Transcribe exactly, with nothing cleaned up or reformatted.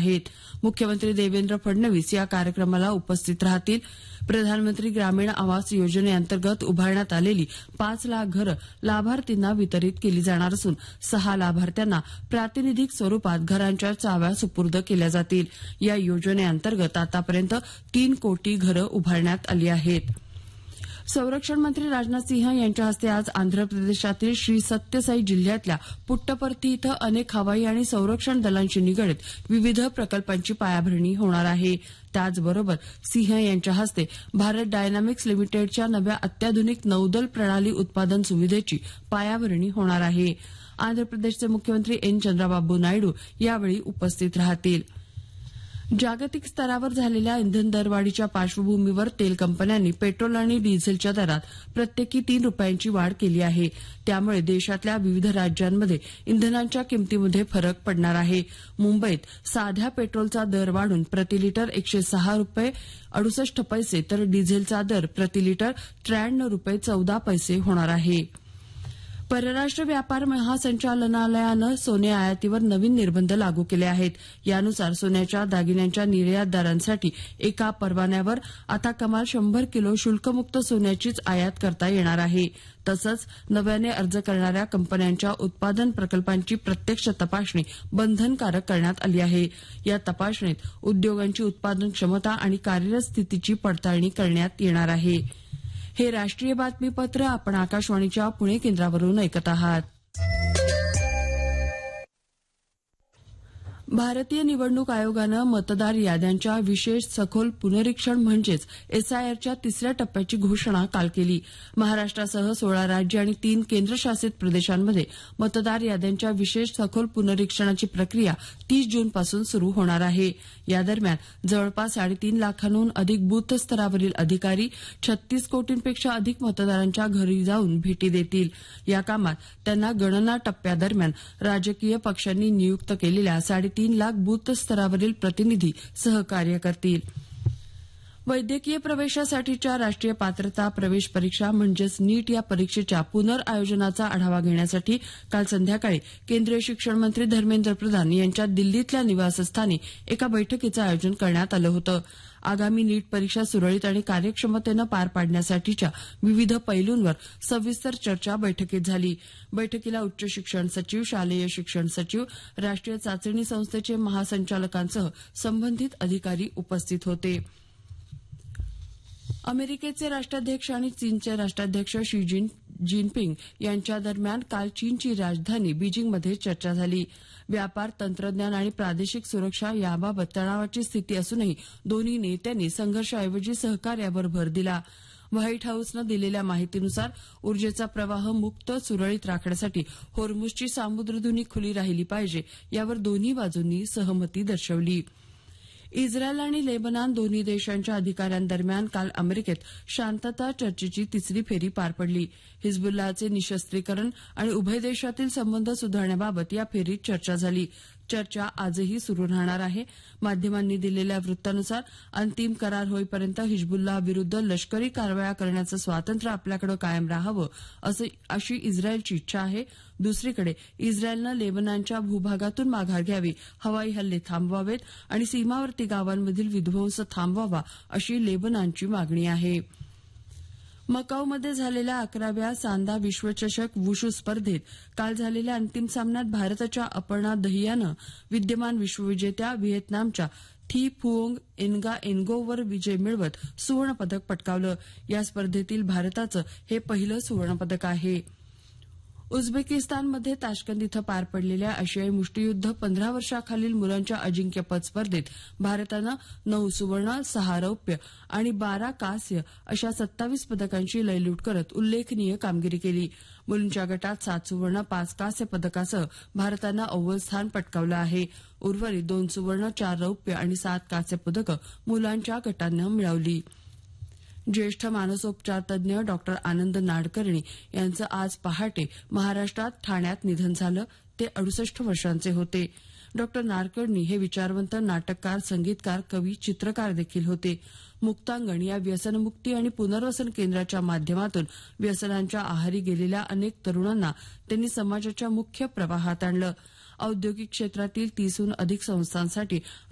आहेत. मुख्यमंत्री देवेंद्र फडणवीस या कार्यक्रमाला उपस्थित राहतील. प्रधानमंत्री ग्रामीण आवास योजनेअंतर्गत उभारण्यात आलेली पाच लाख घरं लाभार्थींना वितरित केली जाणार असून सहा लाभार्थ्यांना प्रातिनिधिक स्वरूपात घरांच्या चाव्या सुपूर्द केल्या जातील. या योजनेअंतर्गत आतापर्यंत तीन कोटी घरं उभारण्यात आली आहेत. संरक्षण मंत्री राजनाथ सिंह यांच्या हस्ते आज आंध्र प्रदेशातील श्री सत्यसाई जिल्ह्यातल्या पुट्टपर्ती इथं अनेक हवाई आणि संरक्षण दलांशी निगडीत विविध प्रकल्पांची पायाभरणी होणार आहे. त्याचबरोबर सिंह यांच्या हस्ते भारत डायनामिक्स लिमिटेडच्या नव्या अत्याधुनिक नौदल प्रणाली उत्पादन सुविधेची पायाभरणी होणार आहे. आंध्र प्रदेशचे मुख्यमंत्री एन चंद्राबाबू नायडू यावेळी उपस्थित राहतील. जागतिक स्तरावर झालेल्या इंधन दरवाढीच्या पार्श्वभूमीवर तेल कंपन्यांनी पेट्रोल आणि डिझेलच्या दरात प्रत्येकी तीन रुपयांची वाढ केली आहे. त्यामुळे देशातल्या विविध राज्यांमध्ये इंधनांच्या किमतीमध्ये फरक पडणार आहे. मुंबईत साध्या पेट्रोलचा दर वाढून प्रतिलिटर एकशे सहा रुपये अडुसष्ट पैसे तर डिझेलचा दर प्रतिलिटर त्र्याण्णव रुपये चौदा पैसे होणार आहे. परराष्ट्र व्यापार महासंचालनालयानं सोने आयातीवर नवीन निर्बंध लागू केले आहेत. यानुसार सोन्याच्या दागिन्यांच्या निर्यातदारांसाठी एका परवान्यावर आता कमाल शंभर किलो शुल्कमुक्त सोन्याचीच आयात करता येणार आहे. तसंच नव्याने अर्ज करणाऱ्या कंपन्यांच्या उत्पादन प्रकल्पांची प्रत्यक्ष तपासणी बंधनकारक करण्यात आली आहे. या तपासणीत उद्योगांची उत्पादन क्षमता आणि कार्यरत स्थितीची पडताळणी करण्यात येणार आहे. हे राष्ट्रीय बातमीपत्र आपण आकाशवाणीच्या पुणे केंद्रावरून ऐकत आहात. भारतीय निवडणूक आयोगानं मतदार याद्यांच्या विशेष सखोल पुनरीक्षण म्हणजेच एसआयआरच्या तिसऱ्या टप्प्याची घोषणा काल केली. महाराष्ट्रासह सोळा राज्य आणि तीन केंद्रशासित प्रदेशांमध्ये मतदार याद्यांच्या विशेष सखोल पुनरीक्षणाची प्रक्रिया तीस जूनपासून सुरू होणार आहे. या दरम्यान जवळपास साडेतीन लाखांहून अधिक बूथ स्तरावरील अधिकारी छत्तीस कोटींपेक्षा अधिक मतदारांच्या घरी जाऊन भेटी देतील. या कामात त्यांना गणना टप्प्यादरम्यान राजकीय पक्षांनी नियुक्त केलेल्या साडेतीन लाख बूथ स्तरावरील प्रतिनिधी सहकार्य करतील. वैद्यकीय प्रवेशासाठीच्या राष्ट्रीय पात्रता प्रवेश परीक्षा म्हणजेच नीट या परीक्षेच्या पुनर्आयोजनाचा आढावा घेण्यासाठी काल संध्याकाळी केंद्रीय शिक्षण मंत्री धर्मेंद्र प्रधान यांच्या दिल्लीतल्या निवासस्थानी एका बैठकीचं आयोजन करण्यात आलं होतं. आगामी नीट परीक्षा सुरळीत आणि कार्यक्षमतेनं पार पाडण्यासाठीच्या विविध पैलूंवर सविस्तर चर्चा बैठकीत झाली. बैठकीला उच्च शिक्षण सचिव, शालेय शिक्षण सचिव, राष्ट्रीय चाचणी संस्थेचे महासंचालकांसह संबंधित अधिकारी उपस्थित होते. अमेरिकेचे राष्ट्राध्यक्ष आणि चीनचे राष्ट्राध्यक्ष शी जिनपिंग यांच्या दरम्यान काल चीनची राजधानी बीजिंगमध्ये चर्चा झाली. व्यापार, तंत्रज्ञान आणि प्रादेशिक सुरक्षा याबाबत तणावाची स्थिती असूनही दोन्ही नेत्यांनी संघर्षाऐवजी सहकार्यावर भर दिला. व्हाईट हाऊसनं दिलेल्या माहितीनुसार ऊर्जेचा प्रवाह मुक्त सुरळीत राखण्यासाठी होर्मुझची सामुद्रधुनी खुली राहिली पाहिजे यावर दोन्ही बाजूंनी सहमती दर्शवली. इस्रायल आणि लेबनान दोन्ही देशांच्या अधिकाऱ्यांदरम्यान काल अमेरिकेत शांतता चर्चेची तिसरी फेरी पार पडली. हिजबुल्लाहचे निशस्त्रीकरण आणि उभय देशातील संबंध सुधारण्याबाबत या फेरीत चर्चा झाली. चर्चा आजही सुरू राहणार आहे. माध्यमांनी दिलेल्या वृत्तानुसार अंतिम करार होईपर्यंत हिजबुल्लाह विरुद्ध लष्करी कारवाया करण्याचं स्वातंत्र्य आपल्याकडे कायम राहावं अशी इस्रायलची इच्छा आहे. दुसरीकडे इस्रायलनं लेबनानच्या भूभागातून माघार घ्यावी, हवाई हल्ले थांबवावेत आणि सीमावर्ती गावांमधील विध्वंस थांबवावा अशी लेबनानची मागणी आहे. मकाऊमध्ये झालेल्या अकराव्या सांदा विश्वचषक वुशू स्पर्धेत काल झालेल्या अंतिम सामन्यात भारताच्या अपर्णा दहियानं विद्यमान विश्वविजेत्या व्हिएतनामच्या थी फुओंग एन्गा एन्गोवर विजय मिळवत सुवर्णपदक पटकावलं. या स्पर्धेतील भारताचं हे पहिलं सुवर्णपदक आहे. उझबेकिस्तानमध्ये ताश्कंद इथं पार पडलेल्या आशियाई मुष्टियुद्ध पंधरा वर्षाखालील मुलांच्या अजिंक्यपद स्पर्धेत भारतानं नऊ सुवर्ण, सहा रौप्य आणि बारा कांस्य अशा सत्तावीस पदकांची लयलूट करत उल्लेखनीय कामगिरी केली. मुलींच्या गटात सात सुवर्ण, पाच कांस्य पदकासह भारतानं अव्वल स्थान पटकावलं आहे. उर्वरित दोन सुवर्ण, चार रौप्य आणि सात कांस्य पदकं मुलांच्या गटानं मिळवली. ज्येष्ठ मानसोपचार तज्ज्ञ डॉक्टर आनंद नाडकर्णी यांचं आज पहाटे महाराष्ट्रात ठाण्यात निधन झालं. ते अडुसष्ट वर्षांचे होते. डॉक्टर नाडकर्णी हे विचारवंत नाटककार, संगीतकार, कवी, चित्रकार देखील होते. मुक्तांगण या व्यसनमुक्ती आणि पुनर्वसन केंद्राच्या माध्यमातून व्यसनांच्या आहारी गेलेल्या अनेक तरुणांना त्यांनी समाजाच्या मुख्य प्रवाहात आणलं. औद्योगिक क्षेत्रातील तीसहून अधिक संस्थांसाठी